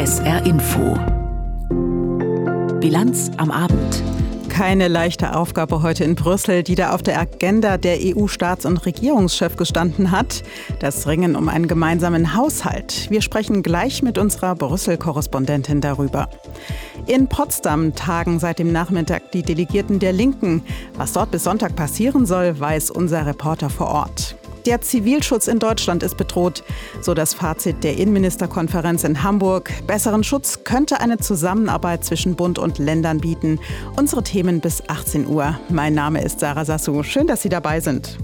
SR Info. Bilanz am Abend. Keine leichte Aufgabe heute in Brüssel, die da auf der Agenda der EU-Staats- und Regierungschefs gestanden hat. Das Ringen um einen gemeinsamen Haushalt. Wir sprechen gleich mit unserer Brüssel-Korrespondentin darüber. In Potsdam tagen seit dem Nachmittag die Delegierten der Linken. Was dort bis Sonntag passieren soll, weiß unser Reporter vor Ort. Der Zivilschutz in Deutschland ist bedroht, so das Fazit der Innenministerkonferenz in Hamburg. Besseren Schutz könnte eine Zusammenarbeit zwischen Bund und Ländern bieten. Unsere Themen bis 18 Uhr. Mein Name ist Sarah Sassou. Schön, dass Sie dabei sind.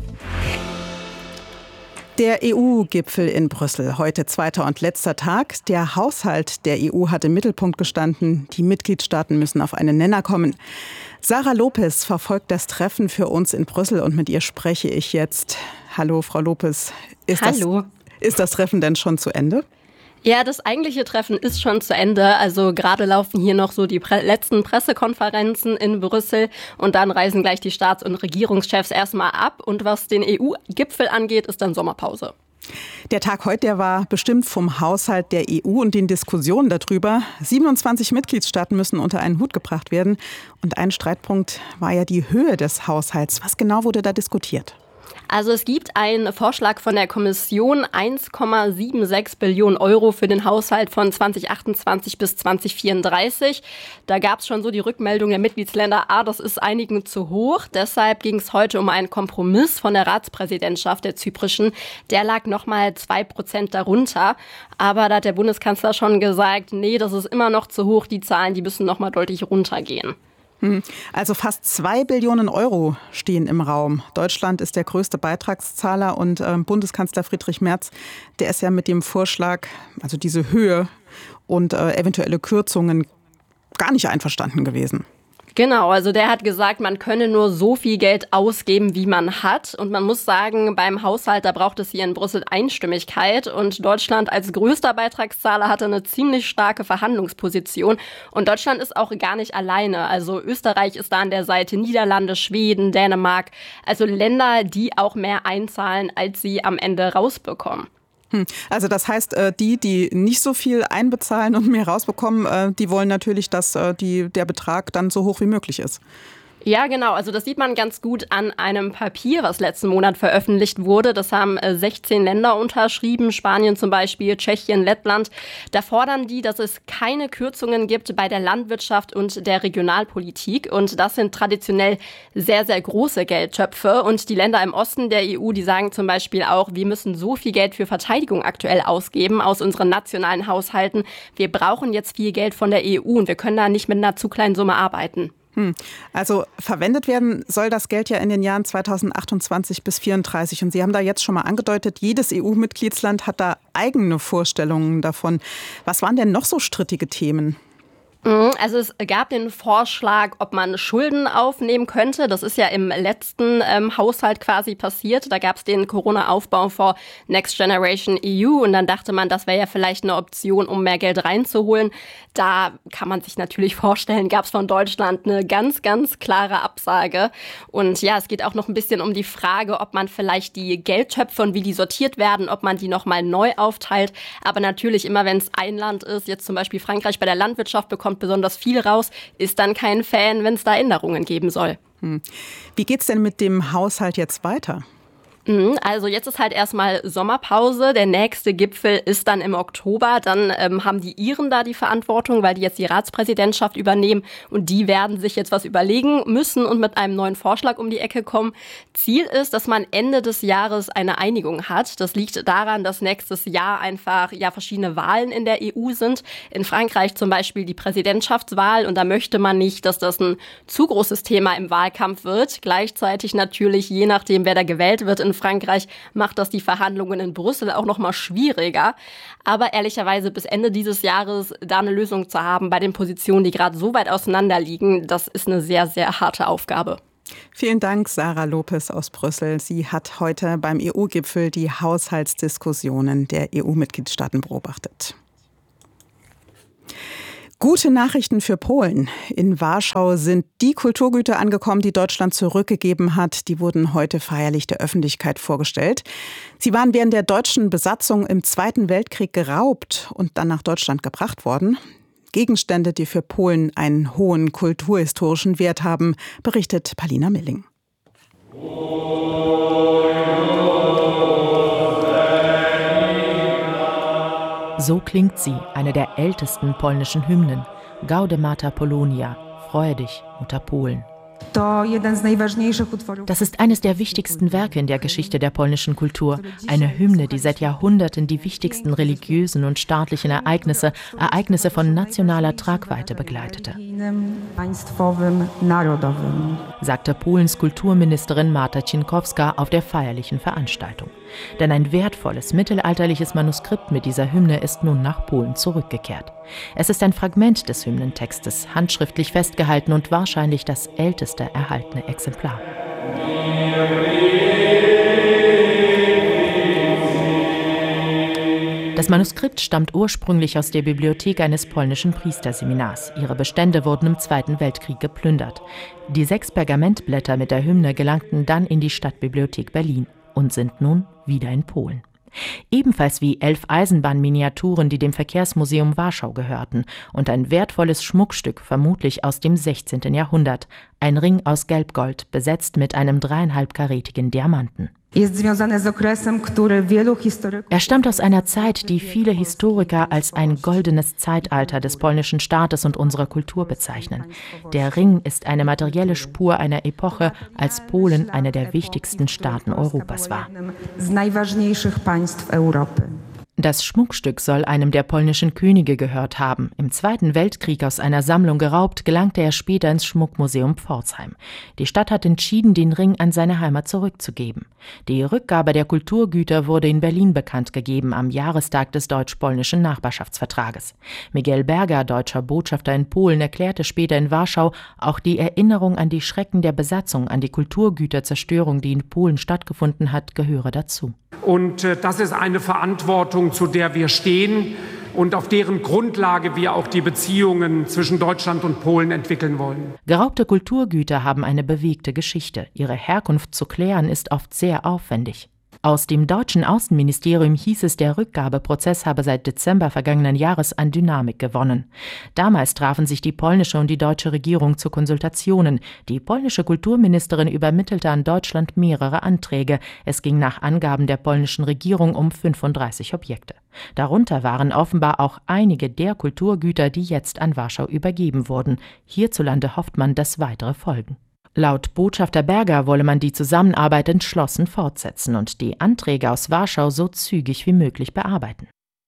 Der EU-Gipfel in Brüssel, heute zweiter und letzter Tag. Der Haushalt der EU hat im Mittelpunkt gestanden. Die Mitgliedstaaten müssen auf einen Nenner kommen. Sarah Lopez verfolgt das Treffen für uns in Brüssel und mit ihr spreche ich jetzt. Hallo, Frau Lopez. Hallo. Ist das Treffen denn schon zu Ende? Ja, das eigentliche Treffen ist schon zu Ende. Also gerade laufen hier noch so die letzten Pressekonferenzen in Brüssel und dann reisen gleich die Staats- und Regierungschefs erstmal ab. Und was den EU-Gipfel angeht, ist dann Sommerpause. Der Tag heute, der war bestimmt vom Haushalt der EU und den Diskussionen darüber. 27 Mitgliedstaaten müssen unter einen Hut gebracht werden. Und ein Streitpunkt war ja die Höhe des Haushalts. Was genau wurde da diskutiert? Also es gibt einen Vorschlag von der Kommission, 1,76 Billionen Euro für den Haushalt von 2028 bis 2034. Da gab es schon so die Rückmeldung der Mitgliedsländer, das ist einigen zu hoch. Deshalb ging es heute um einen Kompromiss von der Ratspräsidentschaft der zyprischen. Der lag nochmal 2% darunter. Aber da hat der Bundeskanzler schon gesagt, nee, das ist immer noch zu hoch. Die Zahlen, die müssen nochmal deutlich runtergehen. Also fast 2 Billionen Euro stehen im Raum. Deutschland ist der größte Beitragszahler und Bundeskanzler Friedrich Merz, der ist ja mit dem Vorschlag, also diese Höhe und eventuelle Kürzungen gar nicht einverstanden gewesen. Genau, also der hat gesagt, man könne nur so viel Geld ausgeben, wie man hat. Und man muss sagen, beim Haushalt, da braucht es hier in Brüssel Einstimmigkeit. Und Deutschland als größter Beitragszahler hatte eine ziemlich starke Verhandlungsposition. Und Deutschland ist auch gar nicht alleine. Also Österreich ist da an der Seite, Niederlande, Schweden, Dänemark. Also Länder, die auch mehr einzahlen, als sie am Ende rausbekommen. Also das heißt, die nicht so viel einbezahlen und mehr rausbekommen, die wollen natürlich, dass der Betrag dann so hoch wie möglich ist. Ja, genau. Also das sieht man ganz gut an einem Papier, was letzten Monat veröffentlicht wurde. Das haben 16 Länder unterschrieben, Spanien zum Beispiel, Tschechien, Lettland. Da fordern die, dass es keine Kürzungen gibt bei der Landwirtschaft und der Regionalpolitik. Und das sind traditionell sehr, sehr große Geldtöpfe. Und die Länder im Osten der EU, die sagen zum Beispiel auch, wir müssen so viel Geld für Verteidigung aktuell ausgeben aus unseren nationalen Haushalten. Wir brauchen jetzt viel Geld von der EU und wir können da nicht mit einer zu kleinen Summe arbeiten. Also verwendet werden soll das Geld ja in den Jahren 2028 bis 2034. Und Sie haben da jetzt schon mal angedeutet, jedes EU-Mitgliedsland hat da eigene Vorstellungen davon. Was waren denn noch so strittige Themen? Also es gab den Vorschlag, ob man Schulden aufnehmen könnte. Das ist ja im letzten Haushalt quasi passiert. Da gab es den Corona-Aufbaufonds Next Generation EU und dann dachte man, das wäre ja vielleicht eine Option, um mehr Geld reinzuholen. Da kann man sich natürlich vorstellen, gab es von Deutschland eine ganz, ganz klare Absage. Und ja, es geht auch noch ein bisschen um die Frage, ob man vielleicht die Geldtöpfe und wie die sortiert werden, ob man die nochmal neu aufteilt. Aber natürlich immer, wenn es ein Land ist, jetzt zum Beispiel Frankreich bei der Landwirtschaft bekommt besonders viel raus, ist dann kein Fan, wenn es da Änderungen geben soll. Wie geht's denn mit dem Haushalt jetzt weiter? Also jetzt ist halt erstmal Sommerpause. Der nächste Gipfel ist dann im Oktober. Dann haben die Iren da die Verantwortung, weil die jetzt die Ratspräsidentschaft übernehmen. Und die werden sich jetzt was überlegen müssen und mit einem neuen Vorschlag um die Ecke kommen. Ziel ist, dass man Ende des Jahres eine Einigung hat. Das liegt daran, dass nächstes Jahr einfach verschiedene Wahlen in der EU sind. In Frankreich zum Beispiel die Präsidentschaftswahl. Und da möchte man nicht, dass das ein zu großes Thema im Wahlkampf wird. Gleichzeitig natürlich, je nachdem, wer da gewählt wird in Frankreich, macht das die Verhandlungen in Brüssel auch noch mal schwieriger. Aber ehrlicherweise bis Ende dieses Jahres da eine Lösung zu haben bei den Positionen, die gerade so weit auseinander liegen, das ist eine sehr, sehr harte Aufgabe. Vielen Dank, Sarah Lopez aus Brüssel. Sie hat heute beim EU-Gipfel die Haushaltsdiskussionen der EU-Mitgliedstaaten beobachtet. Gute Nachrichten für Polen. In Warschau sind die Kulturgüter angekommen, die Deutschland zurückgegeben hat. Die wurden heute feierlich der Öffentlichkeit vorgestellt. Sie waren während der deutschen Besatzung im Zweiten Weltkrieg geraubt und dann nach Deutschland gebracht worden. Gegenstände, die für Polen einen hohen kulturhistorischen Wert haben, berichtet Palina Milling. So klingt sie, eine der ältesten polnischen Hymnen. Gaude Mater Polonia, freue dich, Mutter Polen. Das ist eines der wichtigsten Werke in der Geschichte der polnischen Kultur. Eine Hymne, die seit Jahrhunderten die wichtigsten religiösen und staatlichen Ereignisse von nationaler Tragweite begleitete, sagte Polens Kulturministerin Marta Cienkowska auf der feierlichen Veranstaltung. Denn ein wertvolles mittelalterliches Manuskript mit dieser Hymne ist nun nach Polen zurückgekehrt. Es ist ein Fragment des Hymnentextes, handschriftlich festgehalten und wahrscheinlich das älteste erhaltene Exemplar. Das Manuskript stammt ursprünglich aus der Bibliothek eines polnischen Priesterseminars. Ihre Bestände wurden im Zweiten Weltkrieg geplündert. Die 6 Pergamentblätter mit der Hymne gelangten dann in die Stadtbibliothek Berlin und sind nun wieder in Polen. Ebenfalls wie 11 Eisenbahnminiaturen, die dem Verkehrsmuseum Warschau gehörten, und ein wertvolles Schmuckstück, vermutlich aus dem 16. Jahrhundert, ein Ring aus Gelbgold, besetzt mit einem 3,5-karätigen Diamanten. Er stammt aus einer Zeit, die viele Historiker als ein goldenes Zeitalter des polnischen Staates und unserer Kultur bezeichnen. Der Ring ist eine materielle Spur einer Epoche, als Polen einer der wichtigsten Staaten Europas war. Das Schmuckstück soll einem der polnischen Könige gehört haben. Im Zweiten Weltkrieg aus einer Sammlung geraubt, gelangte er später ins Schmuckmuseum Pforzheim. Die Stadt hat entschieden, den Ring an seine Heimat zurückzugeben. Die Rückgabe der Kulturgüter wurde in Berlin bekannt gegeben am Jahrestag des deutsch-polnischen Nachbarschaftsvertrages. Miguel Berger, deutscher Botschafter in Polen, erklärte später in Warschau, auch die Erinnerung an die Schrecken der Besatzung, an die Kulturgüterzerstörung, die in Polen stattgefunden hat, gehöre dazu. Und das ist eine Verantwortung, zu der wir stehen und auf deren Grundlage wir auch die Beziehungen zwischen Deutschland und Polen entwickeln wollen. Geraubte Kulturgüter haben eine bewegte Geschichte. Ihre Herkunft zu klären ist oft sehr aufwendig. Aus dem deutschen Außenministerium hieß es, der Rückgabeprozess habe seit Dezember vergangenen Jahres an Dynamik gewonnen. Damals trafen sich die polnische und die deutsche Regierung zu Konsultationen. Die polnische Kulturministerin übermittelte an Deutschland mehrere Anträge. Es ging nach Angaben der polnischen Regierung um 35 Objekte. Darunter waren offenbar auch einige der Kulturgüter, die jetzt an Warschau übergeben wurden. Hierzulande hofft man, dass weitere folgen. Laut Botschafter Berger wolle man die Zusammenarbeit entschlossen fortsetzen und die Anträge aus Warschau so zügig wie möglich bearbeiten.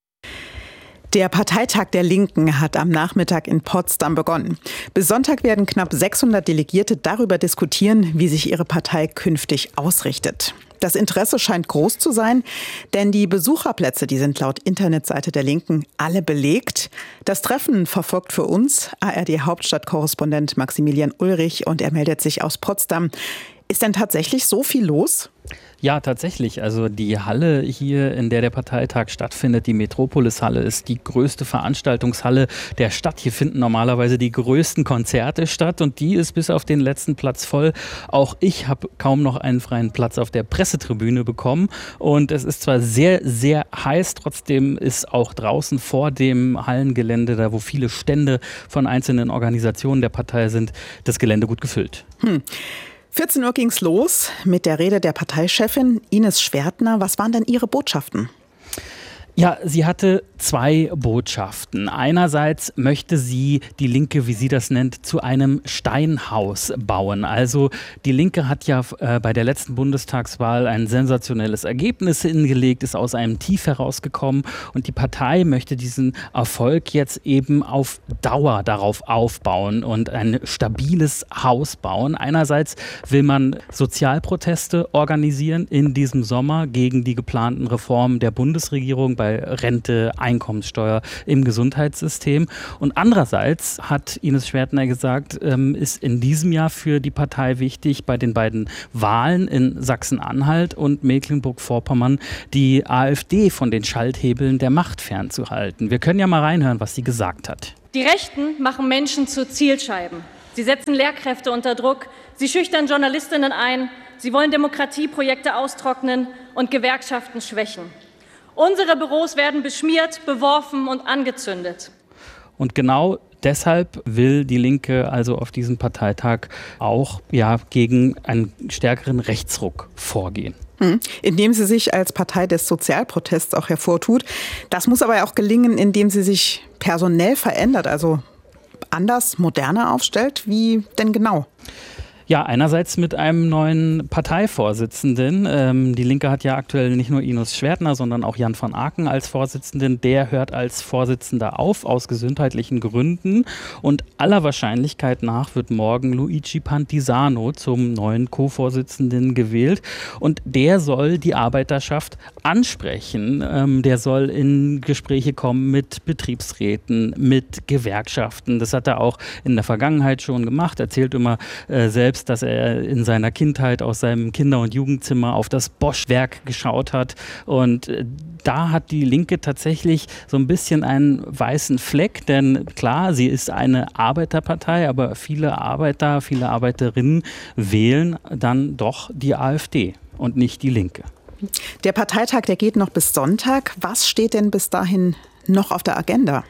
Der Parteitag der Linken hat am Nachmittag in Potsdam begonnen. Bis Sonntag werden knapp 600 Delegierte darüber diskutieren, wie sich ihre Partei künftig ausrichtet. Das Interesse scheint groß zu sein, denn die Besucherplätze, die sind laut Internetseite der Linken alle belegt. Das Treffen verfolgt für uns ARD-Hauptstadtkorrespondent Maximilian Ulrich und er meldet sich aus Potsdam. Ist denn tatsächlich so viel los? Ja, tatsächlich. Also die Halle hier, in der der Parteitag stattfindet, die Metropolis-Halle, ist die größte Veranstaltungshalle der Stadt. Hier finden normalerweise die größten Konzerte statt und die ist bis auf den letzten Platz voll. Auch ich habe kaum noch einen freien Platz auf der Pressetribüne bekommen und es ist zwar sehr, sehr heiß, trotzdem ist auch draußen vor dem Hallengelände, da wo viele Stände von einzelnen Organisationen der Partei sind, das Gelände gut gefüllt. 14 Uhr ging's los mit der Rede der Parteichefin Ines Schwertner. Was waren denn Ihre Botschaften? Ja, sie hatte 2 Botschaften. Einerseits möchte sie die Linke, wie sie das nennt, zu einem Steinhaus bauen. Also die Linke hat ja bei der letzten Bundestagswahl ein sensationelles Ergebnis hingelegt, ist aus einem Tief herausgekommen und die Partei möchte diesen Erfolg jetzt eben auf Dauer darauf aufbauen und ein stabiles Haus bauen. Einerseits will man Sozialproteste organisieren in diesem Sommer gegen die geplanten Reformen der Bundesregierung bei Rente, Einkommenssteuer im Gesundheitssystem. Und andererseits hat Ines Schwertner gesagt, ist in diesem Jahr für die Partei wichtig, bei den beiden Wahlen in Sachsen-Anhalt und Mecklenburg-Vorpommern die AfD von den Schalthebeln der Macht fernzuhalten. Wir können ja mal reinhören, was sie gesagt hat. Die Rechten machen Menschen zu Zielscheiben. Sie setzen Lehrkräfte unter Druck, sie schüchtern Journalistinnen ein, sie wollen Demokratieprojekte austrocknen und Gewerkschaften schwächen. Unsere Büros werden beschmiert, beworfen und angezündet. Und genau deshalb will die Linke also auf diesem Parteitag auch gegen einen stärkeren Rechtsruck vorgehen. Indem sie sich als Partei des Sozialprotests auch hervortut. Das muss aber auch gelingen, indem sie sich personell verändert, also anders, moderner aufstellt. Wie denn genau? Ja, einerseits mit einem neuen Parteivorsitzenden. Die Linke hat ja aktuell nicht nur Ines Schwertner, sondern auch Jan van Aken als Vorsitzenden. Der hört als Vorsitzender auf, aus gesundheitlichen Gründen. Und aller Wahrscheinlichkeit nach wird morgen Luigi Pantisano zum neuen Co-Vorsitzenden gewählt. Und der soll die Arbeiterschaft ansprechen. Der soll in Gespräche kommen mit Betriebsräten, mit Gewerkschaften. Das hat er auch in der Vergangenheit schon gemacht. Er erzählt immer selbst, dass er in seiner Kindheit aus seinem Kinder- und Jugendzimmer auf das Bosch-Werk geschaut hat. Und da hat die Linke tatsächlich so ein bisschen einen weißen Fleck, denn klar, sie ist eine Arbeiterpartei, aber viele Arbeiter, viele Arbeiterinnen wählen dann doch die AfD und nicht die Linke. Der Parteitag, der geht noch bis Sonntag. Was steht denn bis dahin noch auf der Agenda?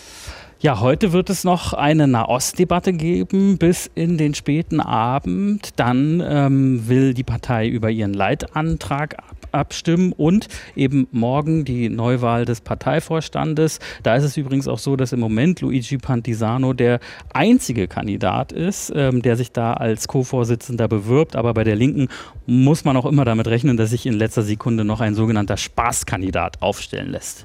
Ja, heute wird es noch eine Nahostdebatte geben bis in den späten Abend. Dann will die Partei über ihren Leitantrag abstimmen und eben morgen die Neuwahl des Parteivorstandes. Da ist es übrigens auch so, dass im Moment Luigi Pantisano der einzige Kandidat ist, der sich da als Co-Vorsitzender bewirbt. Aber bei der Linken muss man auch immer damit rechnen, dass sich in letzter Sekunde noch ein sogenannter Spaßkandidat aufstellen lässt.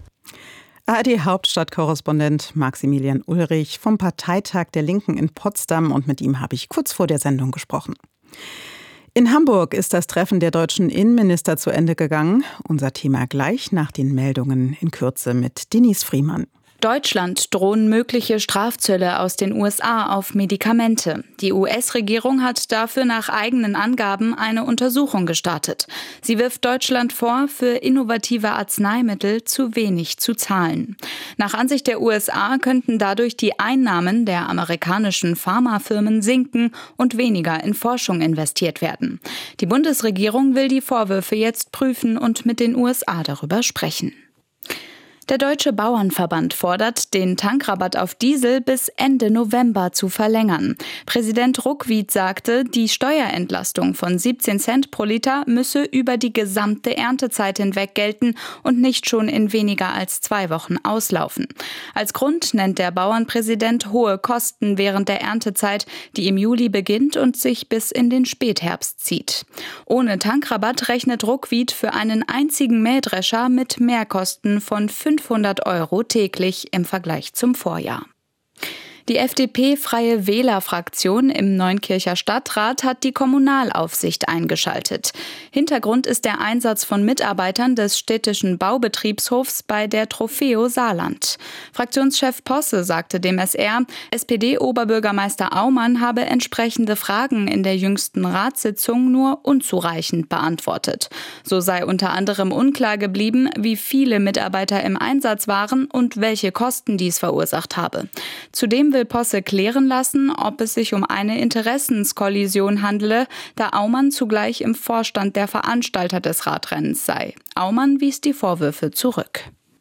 ARD-Hauptstadtkorrespondent Maximilian Ulrich vom Parteitag der Linken in Potsdam, und mit ihm habe ich kurz vor der Sendung gesprochen. In Hamburg ist das Treffen der deutschen Innenminister zu Ende gegangen. Unser Thema gleich nach den Meldungen in Kürze mit Denise Friemann. Deutschland drohen mögliche Strafzölle aus den USA auf Medikamente. Die US-Regierung hat dafür nach eigenen Angaben eine Untersuchung gestartet. Sie wirft Deutschland vor, für innovative Arzneimittel zu wenig zu zahlen. Nach Ansicht der USA könnten dadurch die Einnahmen der amerikanischen Pharmafirmen sinken und weniger in Forschung investiert werden. Die Bundesregierung will die Vorwürfe jetzt prüfen und mit den USA darüber sprechen. Der Deutsche Bauernverband fordert, den Tankrabatt auf Diesel bis Ende November zu verlängern. Präsident Ruckwied sagte, die Steuerentlastung von 17 Cent pro Liter müsse über die gesamte Erntezeit hinweg gelten und nicht schon in weniger als 2 Wochen auslaufen. Als Grund nennt der Bauernpräsident hohe Kosten während der Erntezeit, die im Juli beginnt und sich bis in den Spätherbst zieht. Ohne Tankrabatt rechnet Ruckwied für einen einzigen Mähdrescher mit Mehrkosten von 500 € täglich im Vergleich zum Vorjahr. Die FDP-Freie Wähler-Fraktion im Neunkircher Stadtrat hat die Kommunalaufsicht eingeschaltet. Hintergrund ist der Einsatz von Mitarbeitern des städtischen Baubetriebshofs bei der Trofeo Saarland. Fraktionschef Posse sagte dem SR, SPD-Oberbürgermeister Aumann habe entsprechende Fragen in der jüngsten Ratssitzung nur unzureichend beantwortet. So sei unter anderem unklar geblieben, wie viele Mitarbeiter im Einsatz waren und welche Kosten dies verursacht habe. Zudem will Posse klären lassen, ob es sich um eine Interessenskollision handele, da Aumann zugleich im Vorstand der Veranstalter des Radrennens sei. Aumann wies die Vorwürfe zurück.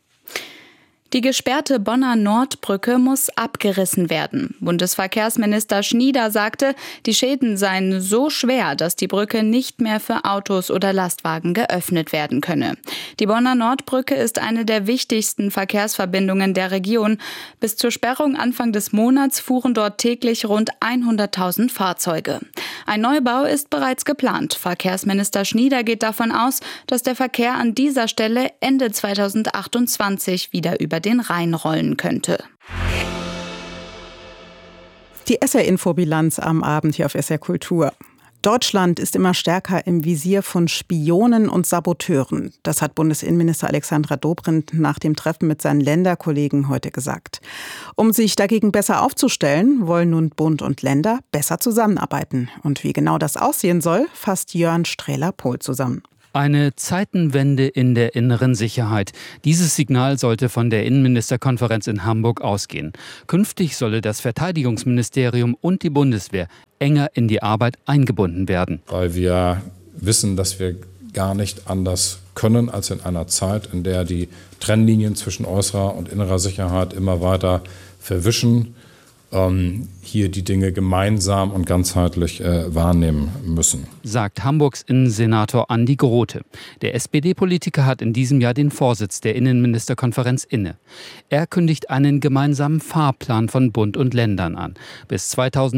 Die gesperrte Bonner Nordbrücke muss abgerissen werden. Bundesverkehrsminister Schnieder sagte, die Schäden seien so schwer, dass die Brücke nicht mehr für Autos oder Lastwagen geöffnet werden könne. Die Bonner Nordbrücke ist eine der wichtigsten Verkehrsverbindungen der Region. Bis zur Sperrung Anfang des Monats fuhren dort täglich rund 100.000 Fahrzeuge. Ein Neubau ist bereits geplant. Verkehrsminister Schnieder geht davon aus, dass der Verkehr an dieser Stelle Ende 2028 wieder über den Rhein rollen könnte. Die SR-Infobilanz am Abend hier auf SR Kultur. Deutschland ist immer stärker im Visier von Spionen und Saboteuren. Das hat Bundesinnenminister Alexandra Dobrindt nach dem Treffen mit seinen Länderkollegen heute gesagt. Um sich dagegen besser aufzustellen, wollen nun Bund und Länder besser zusammenarbeiten. Und wie genau das aussehen soll, fasst Jörn Strehler-Pohl zusammen. Eine Zeitenwende in der inneren Sicherheit. Dieses Signal sollte von der Innenministerkonferenz in Hamburg ausgehen. Künftig solle das Verteidigungsministerium und die Bundeswehr enger in die Arbeit eingebunden werden. Weil wir wissen, dass wir gar nicht anders können als in einer Zeit, in der die Trennlinien zwischen äußerer und innerer Sicherheit immer weiter verwischen, hier die Dinge gemeinsam und ganzheitlich wahrnehmen müssen. Sagt Hamburgs Innensenator Andi Grote. Der SPD-Politiker hat in diesem Jahr den Vorsitz der Innenministerkonferenz inne. Er kündigt einen gemeinsamen Fahrplan von Bund und Ländern an. Bis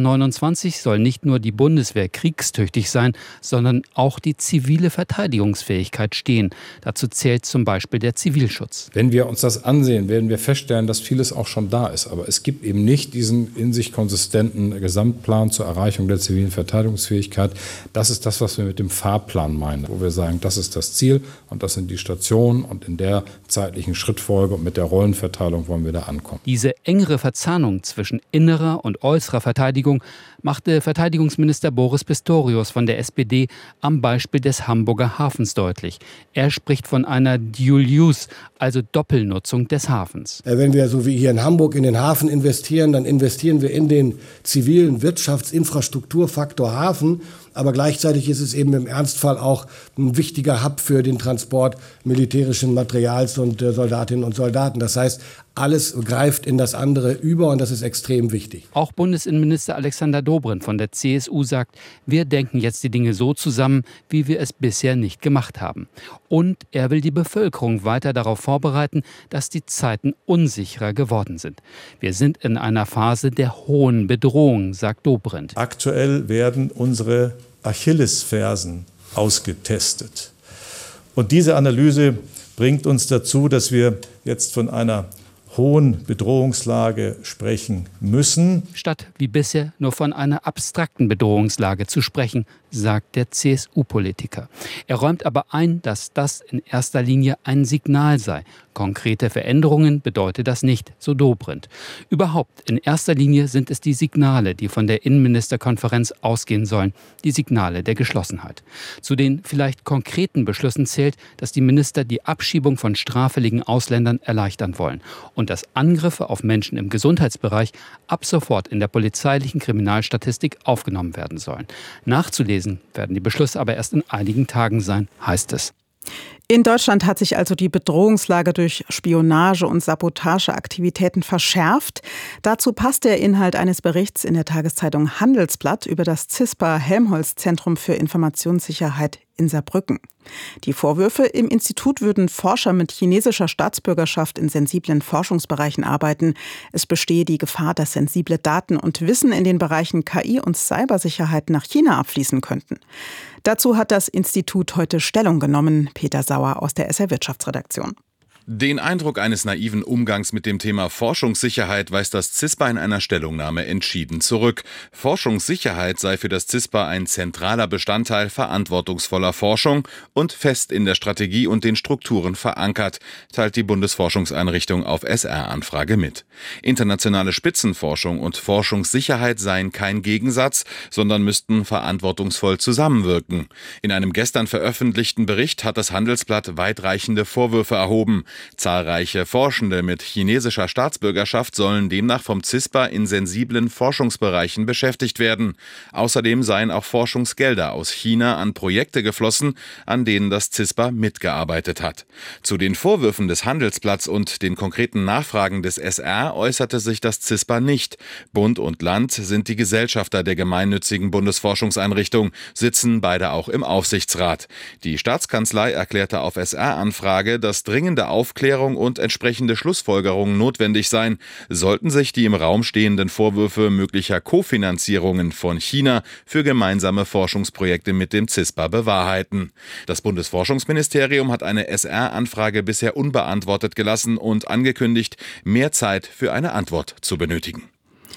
2029 soll nicht nur die Bundeswehr kriegstüchtig sein, sondern auch die zivile Verteidigungsfähigkeit stehen. Dazu zählt zum Beispiel der Zivilschutz. Wenn wir uns das ansehen, werden wir feststellen, dass vieles auch schon da ist. Aber es gibt eben nicht diesen in sich konsistenten Gesamtplan zur Erreichung der zivilen Verteidigungsfähigkeit. Das ist das, was wir mit dem Fahrplan meinen, wo wir sagen, das ist das Ziel und das sind die Stationen und in der zeitlichen Schrittfolge und mit der Rollenverteilung wollen wir da ankommen. Diese engere Verzahnung zwischen innerer und äußerer Verteidigung machte Verteidigungsminister Boris Pistorius von der SPD am Beispiel des Hamburger Hafens deutlich. Er spricht von einer Dual Use, also Doppelnutzung des Hafens. Wenn wir so wie hier in Hamburg in den Hafen investieren, dann investieren wir in den zivilen Wirtschaftsinfrastrukturfaktor Hafen. Aber gleichzeitig ist es eben im Ernstfall auch ein wichtiger Hub für den Transport militärischen Materials und Soldatinnen und Soldaten. Das heißt, alles greift in das andere über und das ist extrem wichtig. Auch Bundesinnenminister Alexander Dobrindt von der CSU sagt, wir denken jetzt die Dinge so zusammen, wie wir es bisher nicht gemacht haben. Und er will die Bevölkerung weiter darauf vorbereiten, dass die Zeiten unsicherer geworden sind. Wir sind in einer Phase der hohen Bedrohung, sagt Dobrindt. Aktuell werden unsere Achillesfersen ausgetestet. Und diese Analyse bringt uns dazu, dass wir jetzt von einer hohen Bedrohungslage sprechen müssen. Statt wie bisher nur von einer abstrakten Bedrohungslage zu sprechen, sagt der CSU-Politiker. Er räumt aber ein, dass das in erster Linie ein Signal sei. Konkrete Veränderungen bedeutet das nicht, so Dobrindt. Überhaupt, in erster Linie sind es die Signale, die von der Innenministerkonferenz ausgehen sollen, die Signale der Geschlossenheit. Zu den vielleicht konkreten Beschlüssen zählt, dass die Minister die Abschiebung von straffälligen Ausländern erleichtern wollen und dass Angriffe auf Menschen im Gesundheitsbereich ab sofort in der polizeilichen Kriminalstatistik aufgenommen werden sollen. Nachzulesen werden die Beschlüsse aber erst in einigen Tagen sein, heißt es. In Deutschland hat sich also die Bedrohungslage durch Spionage- und Sabotageaktivitäten verschärft. Dazu passt der Inhalt eines Berichts in der Tageszeitung Handelsblatt über das CISPA-Helmholtz-Zentrum für Informationssicherheit in Saarbrücken. Die Vorwürfe: Im Institut würden Forscher mit chinesischer Staatsbürgerschaft in sensiblen Forschungsbereichen arbeiten. Es bestehe die Gefahr, dass sensible Daten und Wissen in den Bereichen KI und Cybersicherheit nach China abfließen könnten. Dazu hat das Institut heute Stellung genommen. Peter Sauer aus der SR Wirtschaftsredaktion. Den Eindruck eines naiven Umgangs mit dem Thema Forschungssicherheit weist das CISPA in einer Stellungnahme entschieden zurück. Forschungssicherheit sei für das CISPA ein zentraler Bestandteil verantwortungsvoller Forschung und fest in der Strategie und den Strukturen verankert, teilt die Bundesforschungseinrichtung auf SR-Anfrage mit. Internationale Spitzenforschung und Forschungssicherheit seien kein Gegensatz, sondern müssten verantwortungsvoll zusammenwirken. In einem gestern veröffentlichten Bericht hat das Handelsblatt weitreichende Vorwürfe erhoben. Zahlreiche Forschende mit chinesischer Staatsbürgerschaft sollen demnach vom CISPA in sensiblen Forschungsbereichen beschäftigt werden. Außerdem seien auch Forschungsgelder aus China an Projekte geflossen, an denen das CISPA mitgearbeitet hat. Zu den Vorwürfen des Handelsblatts und den konkreten Nachfragen des SR äußerte sich das CISPA nicht. Bund und Land sind die Gesellschafter der gemeinnützigen Bundesforschungseinrichtung, sitzen beide auch im Aufsichtsrat. Die Staatskanzlei erklärte auf SR-Anfrage, dass dringende Aufklärung und entsprechende Schlussfolgerungen notwendig seien, sollten sich die im Raum stehenden Vorwürfe möglicher Kofinanzierungen von China für gemeinsame Forschungsprojekte mit dem CISPA bewahrheiten. Das Bundesforschungsministerium hat eine SR-Anfrage bisher unbeantwortet gelassen und angekündigt, mehr Zeit für eine Antwort zu benötigen.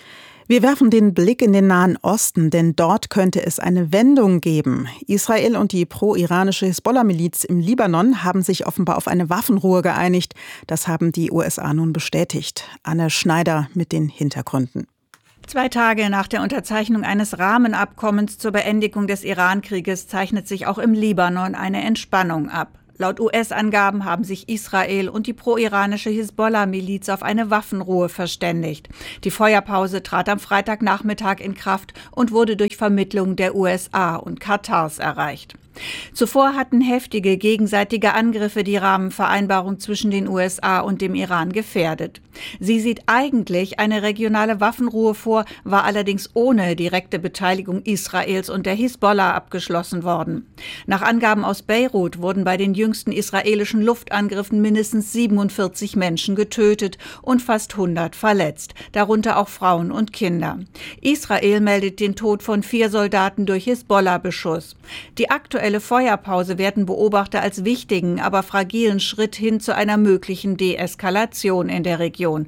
Wir werfen den Blick in den Nahen Osten, denn dort könnte es eine Wendung geben. Israel und die pro-iranische Hisbollah-Miliz im Libanon haben sich offenbar auf eine Waffenruhe geeinigt. Das haben die USA nun bestätigt. Anne Schneider mit den Hintergründen. 2 Tage nach der Unterzeichnung eines Rahmenabkommens zur Beendigung des Iran-Krieges zeichnet sich auch im Libanon eine Entspannung ab. Laut US-Angaben haben sich Israel und die pro-iranische Hisbollah-Miliz auf eine Waffenruhe verständigt. Die Feuerpause trat am Freitagnachmittag in Kraft und wurde durch Vermittlung der USA und Katars erreicht. Zuvor hatten heftige gegenseitige Angriffe die Rahmenvereinbarung zwischen den USA und dem Iran gefährdet. Sie sieht eigentlich eine regionale Waffenruhe vor, war allerdings ohne direkte Beteiligung Israels und der Hisbollah abgeschlossen worden. Nach Angaben aus Beirut wurden bei den jüngsten israelischen Luftangriffen mindestens 47 Menschen getötet und fast 100 verletzt, darunter auch Frauen und Kinder. Israel meldet den Tod von 4 Soldaten durch Hisbollah-Beschuss. Die aktuelle Feuerpause werden Beobachter als wichtigen, aber fragilen Schritt hin zu einer möglichen Deeskalation in der Region.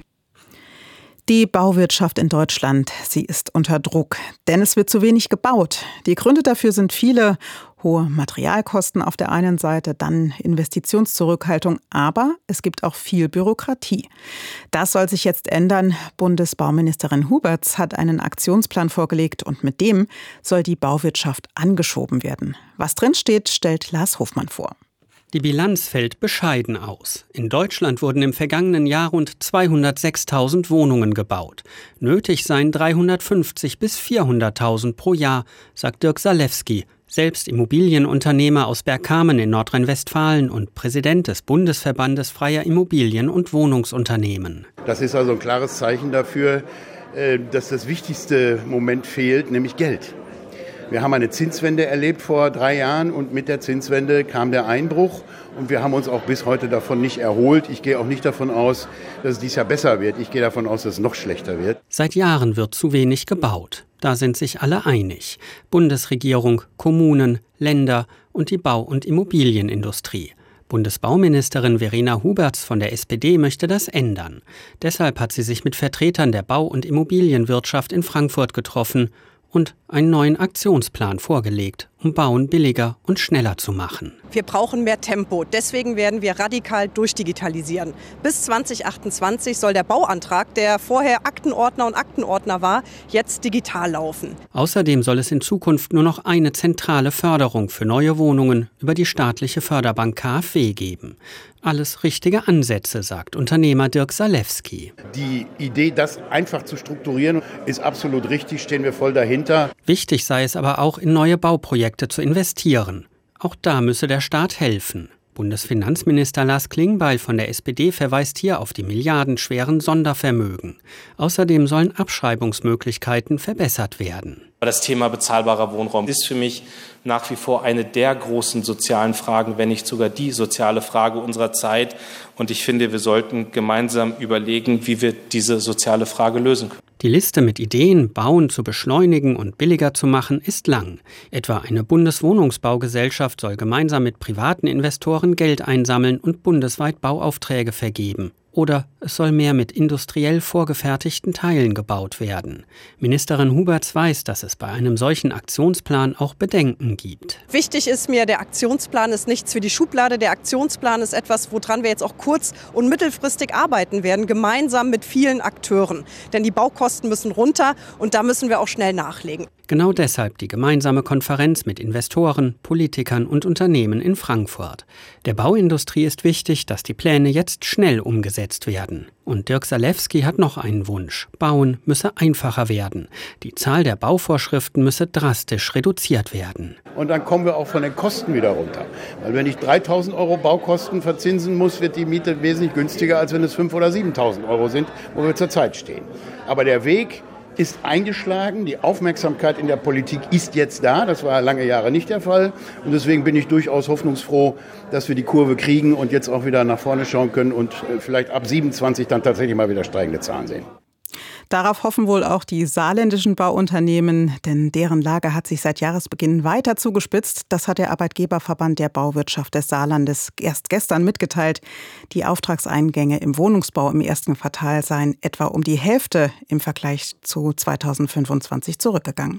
Die Bauwirtschaft in Deutschland, sie ist unter Druck, denn es wird zu wenig gebaut. Die Gründe dafür sind viele: hohe Materialkosten auf der einen Seite, dann Investitionszurückhaltung, aber es gibt auch viel Bürokratie. Das soll sich jetzt ändern. Bundesbauministerin Huberts hat einen Aktionsplan vorgelegt und mit dem soll die Bauwirtschaft angeschoben werden. Was drinsteht, stellt Lars Hofmann vor. Die Bilanz fällt bescheiden aus. In Deutschland wurden im vergangenen Jahr rund 206.000 Wohnungen gebaut. Nötig seien 350.000 bis 400.000 pro Jahr, sagt Dirk Salewski, selbst Immobilienunternehmer aus Bergkamen in Nordrhein-Westfalen und Präsident des Bundesverbandes freier Immobilien- und Wohnungsunternehmen. Das ist also ein klares Zeichen dafür, dass das wichtigste Moment fehlt, nämlich Geld. Wir haben eine Zinswende erlebt vor 3 Jahren und mit der Zinswende kam der Einbruch und wir haben uns auch bis heute davon nicht erholt. Ich gehe auch nicht davon aus, dass es dieses Jahr besser wird. Ich gehe davon aus, dass es noch schlechter wird. Seit Jahren wird zu wenig gebaut. Da sind sich alle einig. Bundesregierung, Kommunen, Länder und die Bau- und Immobilienindustrie. Bundesbauministerin Verena Huberts von der SPD möchte das ändern. Deshalb hat sie sich mit Vertretern der Bau- und Immobilienwirtschaft in Frankfurt getroffen und einen neuen Aktionsplan vorgelegt, um Bauen billiger und schneller zu machen. Wir brauchen mehr Tempo. Deswegen werden wir radikal durchdigitalisieren. Bis 2028 soll der Bauantrag, der vorher Aktenordner und Aktenordner war, jetzt digital laufen. Außerdem soll es in Zukunft nur noch eine zentrale Förderung für neue Wohnungen über die staatliche Förderbank KfW geben. Alles richtige Ansätze, sagt Unternehmer Dirk Salewski. Die Idee, das einfach zu strukturieren, ist absolut richtig, stehen wir voll dahinter. Wichtig sei es aber auch, in neue Bauprojekte zu investieren. Auch da müsse der Staat helfen. Bundesfinanzminister Lars Klingbeil von der SPD verweist hier auf die milliardenschweren Sondervermögen. Außerdem sollen Abschreibungsmöglichkeiten verbessert werden. Das Thema bezahlbarer Wohnraum ist für mich nach wie vor eine der großen sozialen Fragen, wenn nicht sogar die soziale Frage unserer Zeit. Und ich finde, wir sollten gemeinsam überlegen, wie wir diese soziale Frage lösen können. Die Liste mit Ideen, Bauen zu beschleunigen und billiger zu machen, ist lang. Etwa eine Bundeswohnungsbaugesellschaft soll gemeinsam mit privaten Investoren Geld einsammeln und bundesweit Bauaufträge vergeben. Oder es soll mehr mit industriell vorgefertigten Teilen gebaut werden. Ministerin Huberts weiß, dass es bei einem solchen Aktionsplan auch Bedenken gibt. Wichtig ist mir, der Aktionsplan ist nichts für die Schublade. Der Aktionsplan ist etwas, woran wir jetzt auch kurz- und mittelfristig arbeiten werden, gemeinsam mit vielen Akteuren. Denn die Baukosten müssen runter und da müssen wir auch schnell nachlegen. Genau deshalb die gemeinsame Konferenz mit Investoren, Politikern und Unternehmen in Frankfurt. Der Bauindustrie ist wichtig, dass die Pläne jetzt schnell umgesetzt werden. Und Dirk Salewski hat noch einen Wunsch. Bauen müsse einfacher werden. Die Zahl der Bauvorschriften müsse drastisch reduziert werden. Und dann kommen wir auch von den Kosten wieder runter. Weil wenn ich 3.000 € Baukosten verzinsen muss, wird die Miete wesentlich günstiger, als wenn es 5.000 oder 7.000 € sind, wo wir zurzeit stehen. Aber der Weg ist eingeschlagen. Die Aufmerksamkeit in der Politik ist jetzt da. Das war lange Jahre nicht der Fall. Und deswegen bin ich durchaus hoffnungsfroh, dass wir die Kurve kriegen und jetzt auch wieder nach vorne schauen können und vielleicht ab 27 dann tatsächlich mal wieder steigende Zahlen sehen. Darauf hoffen wohl auch die saarländischen Bauunternehmen, denn deren Lage hat sich seit Jahresbeginn weiter zugespitzt. Das hat der Arbeitgeberverband der Bauwirtschaft des Saarlandes erst gestern mitgeteilt. Die Auftragseingänge im Wohnungsbau im ersten Quartal seien etwa um die Hälfte im Vergleich zu 2025 zurückgegangen.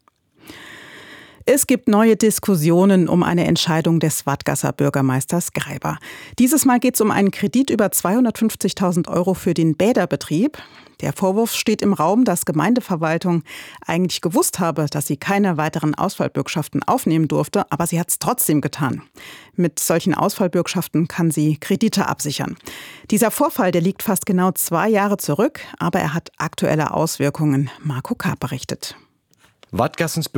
Es gibt neue Diskussionen um eine Entscheidung des Wadgasser Bürgermeisters Greiber. Dieses Mal geht es um einen Kredit über 250.000 € für den Bäderbetrieb. Der Vorwurf steht im Raum, dass Gemeindeverwaltung eigentlich gewusst habe, dass sie keine weiteren Ausfallbürgschaften aufnehmen durfte, aber sie hat es trotzdem getan. Mit solchen Ausfallbürgschaften kann sie Kredite absichern. Dieser Vorfall, der liegt fast genau 2 Jahre zurück, aber er hat aktuelle Auswirkungen. Marco Karp berichtet. Wadgassens